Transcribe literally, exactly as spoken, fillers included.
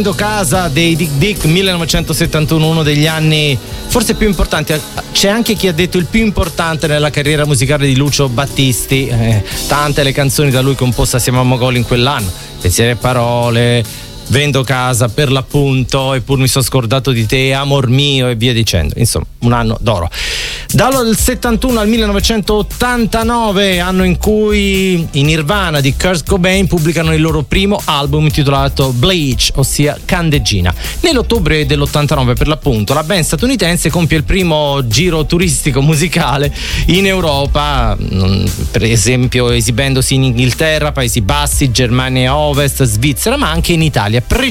Casa dei Dick Dick, millenovecentosettantuno, uno degli anni forse più importanti. C'è anche chi ha detto il più importante nella carriera musicale di Lucio Battisti. Eh, tante le canzoni da lui composte assieme a Mogol in quell'anno: Pensieri e parole, Vendo casa, per l'appunto, Eppur mi sono scordato di te, Amor mio e via dicendo. Insomma, un anno d'oro. Dal settantuno al millenovecentottantanove, anno in cui i Nirvana di Kurt Cobain pubblicano il loro primo album intitolato Bleach, ossia Candeggina. Nell'ottobre dell'ottantanove, per l'appunto, la band statunitense compie il primo giro turistico musicale in Europa, per esempio esibendosi in Inghilterra, Paesi Bassi, Germania Ovest, Svizzera, ma anche in Italia.